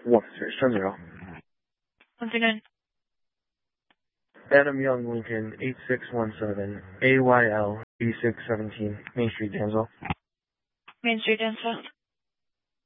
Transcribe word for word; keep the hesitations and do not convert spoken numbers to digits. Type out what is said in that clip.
One six seven zero. Once again. Adam Young Lincoln eight six one seven A Y L eighty six seventeen Main Street, Dansville. Main Street, Dansville.